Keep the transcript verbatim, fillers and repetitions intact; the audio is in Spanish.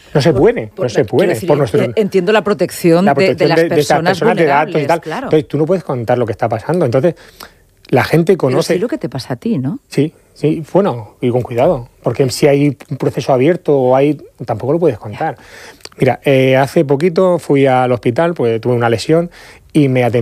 No se puede, por, no se puede. Decir, por nuestro, entiendo la protección, la protección de, de las de, personas, de, de, de datos y tal. Claro. Entonces tú no puedes contar lo que está pasando. Entonces la gente conoce... Pero sí lo que te pasa a ti, ¿no? Sí, sí, bueno, y con cuidado. Porque si hay un proceso abierto o hay... tampoco lo puedes contar. Mira, eh, hace poquito fui al hospital, pues tuve una lesión y me atendí